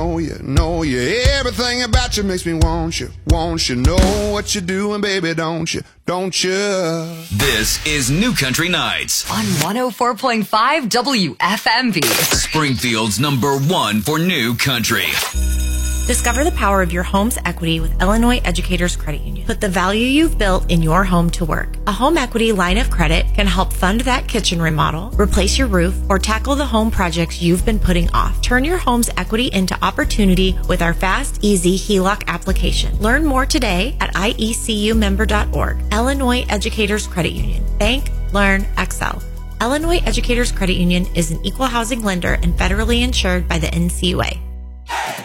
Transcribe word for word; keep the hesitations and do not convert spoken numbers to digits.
Know you, know you, everything about you makes me want you, want you. Know what you're doing, baby, don't you, don't you? This is New Country Nights on one oh four point five W F M V, Springfield's number one for new country. Discover the power of your home's equity with Illinois Educators Credit Union. Put the value you've built in your home to work. A home equity line of credit can help fund that kitchen remodel, replace your roof, or tackle the home projects you've been putting off. Turn your home's equity into opportunity with our fast, easy H E L O C application. Learn more today at I E C U member dot org. Illinois Educators Credit Union. Bank, learn, excel. Illinois Educators Credit Union is an equal housing lender and federally insured by the N C U A.